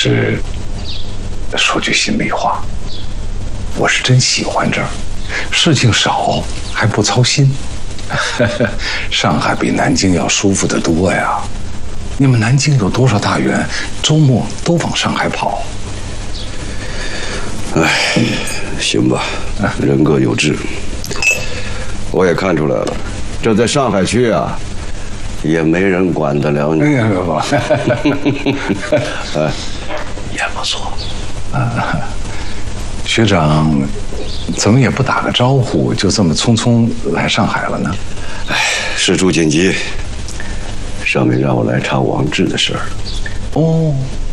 是说句心里话，我是真喜欢这儿，事情少，还不操心。上海比南京要舒服得多呀。你们南京有多少大员，周末都往上海跑？ 哎，行吧，人各有志。我也看出来了，这在上海区啊，也没人管得了你。 哎呀，也不错。学长怎么也不打个招呼，就这么匆匆来上海了呢？ 哎，事出紧急，上面让我来查王志的事儿。 哦，